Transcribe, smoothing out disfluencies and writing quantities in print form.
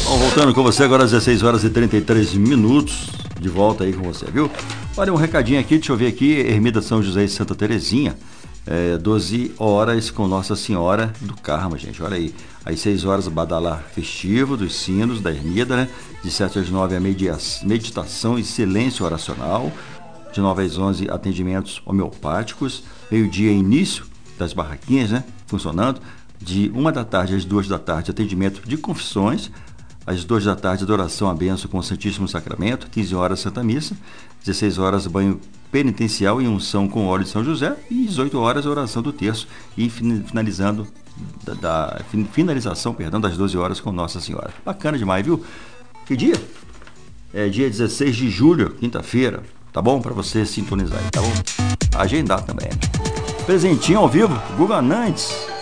Bom, voltando com você agora às 16 horas e 33 minutos, de volta aí com você, viu? Olha, um recadinho aqui, deixa eu ver aqui, Ermida São José e Santa Terezinha, 12 horas com Nossa Senhora do Carmo, gente, olha aí. Às 6 horas, badalar festivo dos sinos da Ermida, né? De 7 às 9, a meditação e silêncio oracional. De 9 às 11, atendimentos homeopáticos. Meio-dia, início das barraquinhas, né? Funcionando. De 1 da tarde às 2 da tarde, atendimento de confissões. Às 2 da tarde, adoração à bênção com o Santíssimo Sacramento. 15 horas, Santa Missa. 16 horas, banho penitencial e unção com óleo de São José. E 18 horas, oração do terço. E finalização das 12 horas com Nossa Senhora. Bacana demais, viu? Que dia? É dia 16 de julho, quinta-feira. Tá bom? Para você sintonizar aí, tá bom? Agendar também. Presentinho ao vivo, Guga Nantes.